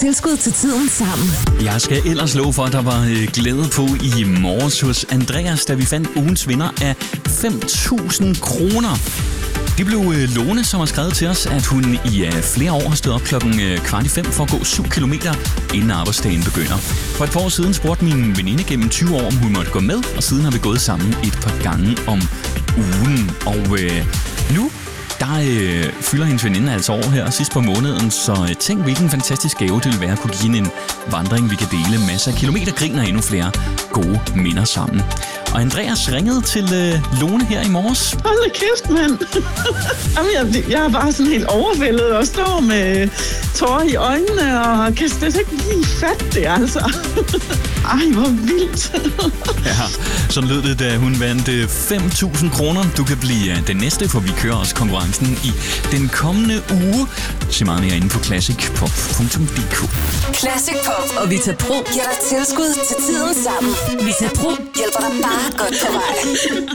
Tilskud til tiden sammen. Jeg skal ellers love for, at der var glæde på i morges hos Andreas, da vi fandt ugens vinder af 5.000 kroner. Det blev Lone, som har skrevet til os, at hun i flere år har stået op 4:15 for at gå 7 kilometer, inden arbejdsdagen begynder. For et par år siden spurgte min veninde gennem 20 år, om hun måtte gå med, og siden har vi gået sammen et par gange om ugen. Og nu der fylder hendes veninde altså år her sidst på måneden, så tænk, hvilken fantastisk gave det vil være at kunne give hende en vandring, vi kan dele masser af kilometer, grin og endnu flere gode minder sammen. Og Andreas ringede til Lone her i morges. Hold da kæft, mand. Jamen, jeg er bare sådan helt overvældet og står med tårer i øjnene og kan slet ikke lige fatte det, altså. Ej, hvor vildt. Ja, sådan lød det, da hun vandt 5.000 kroner. Du kan blive den næste, for vi kører også konkurrencen i den kommende uge. Se meget mere inde på classicpop.dk. Classic Pop og Vita Pro giver dig tilskud til tiden sammen. Vita Pro hjælper dig bare godt på vej.